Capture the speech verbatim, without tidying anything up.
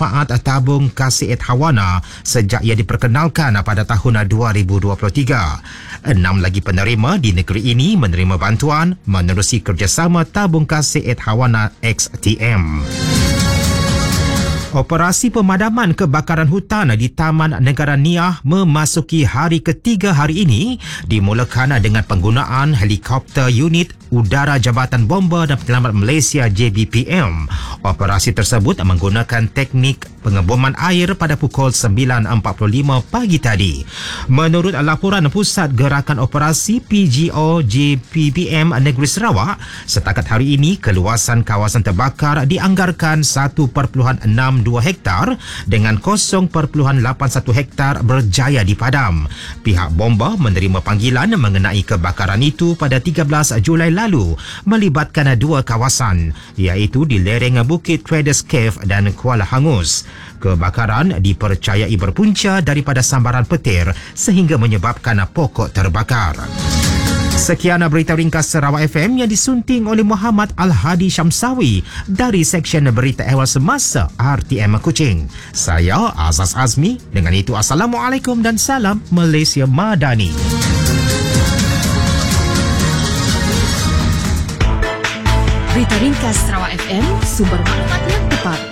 manfaat tabung kasiat Hawana sejak ia diperkenalkan pada tahun dua ribu dua puluh tiga. Enam lagi penerima di negeri ini menerima bantuan menerusi kerjasama tabung kasiat Hawana X T M. Operasi pemadaman kebakaran hutan di Taman Negara Niah memasuki hari ketiga hari ini dimulakan dengan penggunaan helikopter unit Udara Jabatan Bomba dan Penyelamat Malaysia J B P M. Operasi tersebut menggunakan teknik pengeboman air pada pukul sembilan empat puluh lima pagi tadi. Menurut laporan Pusat Gerakan Operasi P G O J B P M Negeri Sarawak, setakat hari ini keluasan kawasan terbakar dianggarkan satu perpuluhan enam dua hektar dengan kosong perpuluhan lapan satu hektar berjaya dipadam. Pihak bomba menerima panggilan mengenai kebakaran itu pada tiga belas Julai lalu melibatkan dua kawasan iaitu di lereng Bukit Traders Cave dan Kuala Hangus. Kebakaran dipercayai berpunca daripada sambaran petir sehingga menyebabkan pokok terbakar. Sekian berita ringkas Sarawak F M yang disunting oleh Muhammad Al-Hadi Syamsawi dari Seksyen Berita Ehwal Semasa R T M Kuching. Saya Azaz Azmi. Dengan itu, Assalamualaikum dan salam Malaysia Madani. Berita ringkas Sarawak F M, sumber maklumat yang tepat.